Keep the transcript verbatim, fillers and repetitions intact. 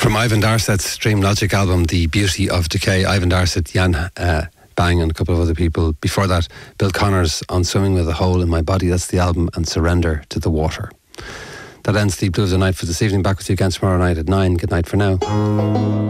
From Ivan Darset's Dream Logic album, The Beauty of Decay. Ivan Darset, Jan uh, Bang and a couple of other people. Before that, Bill Connors on Swimming with a Hole in My Body. That's the album. And Surrender to the Water. That ends the Blues of the Night for this evening. Back with you again tomorrow night at nine. Good night for now.